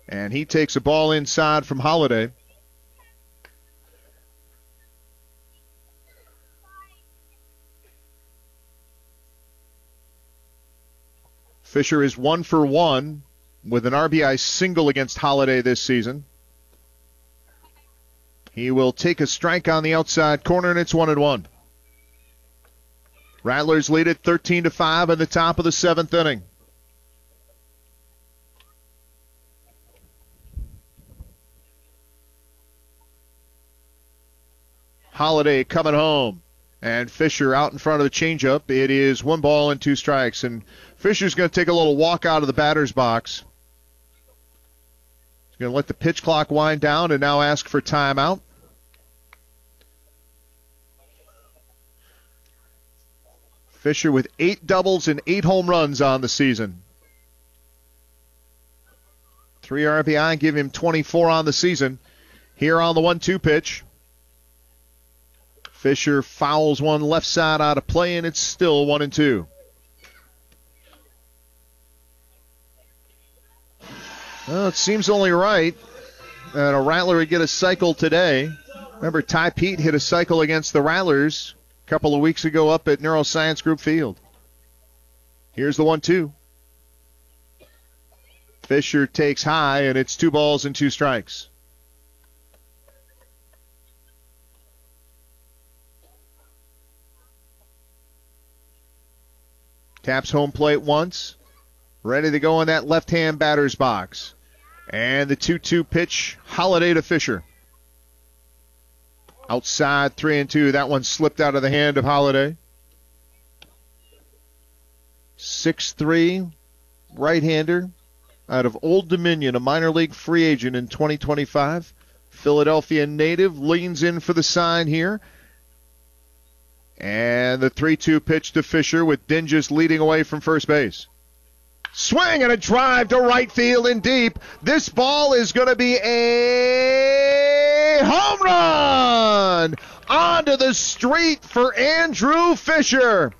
And he takes a ball inside from Holiday. Fisher is 1 for 1 with an RBI single against Holiday this season. He will take a strike on the outside corner, and it's 1-1. Rattlers lead it 13-5 in the top of the 7th inning. Holiday coming home, and Fisher out in front of the changeup. It is 1 ball and 2 strikes, and Fisher's going to take a little walk out of the batter's box. He's going to let the pitch clock wind down and now ask for timeout. Fisher with 8 doubles and 8 home runs on the season. 3 RBI, give him 24 on the season. Here on the 1-2 pitch. Fisher fouls one left side out of play, and it's still 1-2. Well, it seems only right that a Rattler would get a cycle today. Remember, Ty Pete hit a cycle against the Rattlers a couple of weeks ago up at Neuroscience Group Field. Here's the 1-2. Fisher takes high, and it's 2 balls and 2 strikes. Taps home plate once. Ready to go in that left-hand batter's box. And the 2-2 pitch, Holiday to Fisher. Outside 3-2. That one slipped out of the hand of Holiday. 6'3", right-hander out of Old Dominion, a minor league free agent in 2025. Philadelphia native, leans in for the sign here. And the 3-2 pitch to Fisher with Dinges leading away from first base. Swing and a drive to right field and deep. This ball is going to be a home run onto the street for Andrew Fisher.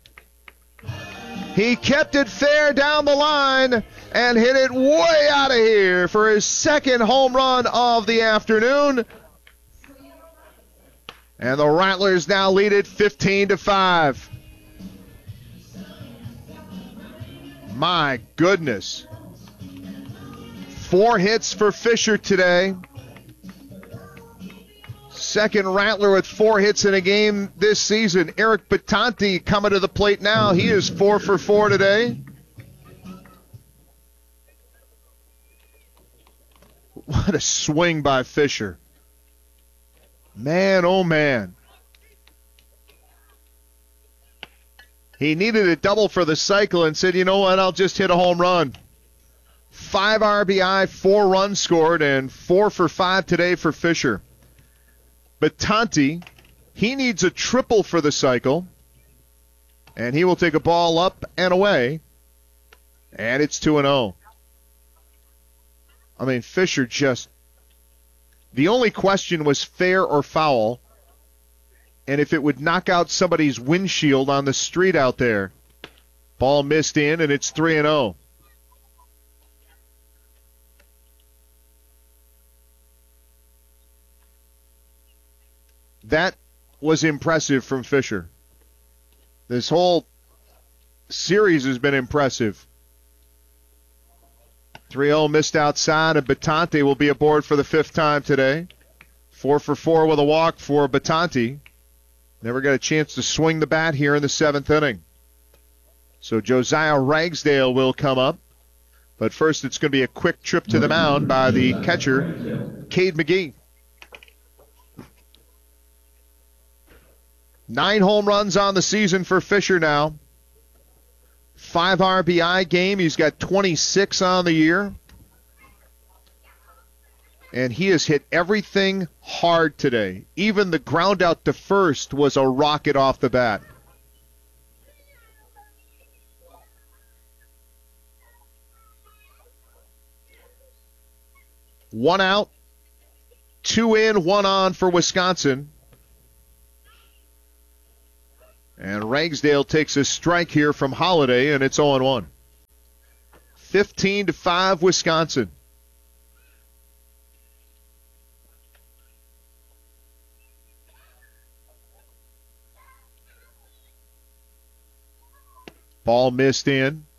He kept it fair down the line and hit it way out of here for his 2nd home run of the afternoon. And the Rattlers now lead it 15-5. My goodness. 4 hits for Fisher today. 2nd Rattler with 4 hits in a game this season. Eric Batanti coming to the plate now. He is 4 for 4 today. What a swing by Fisher. Man, oh man. He needed a double for the cycle and said, you know what, I'll just hit a home run. 5 RBI, 4 runs scored, and 4 for 5 today for Fisher. But Tanti, he needs a triple for the cycle, and he will take a ball up and away, and it's 2-0. I mean, Fisher just, the only question was fair or foul, and if it would knock out somebody's windshield on the street out there. Ball missed in, and it's 3-0. That was impressive from Fisher. This whole series has been impressive. 3-0 missed outside, and Batanti will be aboard for the 5th time today. 4 for 4 with a walk for Batanti. Never got a chance to swing the bat here in the 7th inning. So Josiah Ragsdale will come up. But first it's going to be a quick trip to the mound by the catcher, Cade McGee. 9 home runs on the season for Fisher now. 5 RBI game. He's got 26 on the year. And he has hit everything hard today. Even the ground out to first was a rocket off the bat. One out, 2 in, 1 on for Wisconsin. And Ragsdale takes a strike here from Holiday, and it's 0-1. 15-5 Wisconsin. Ball missed in.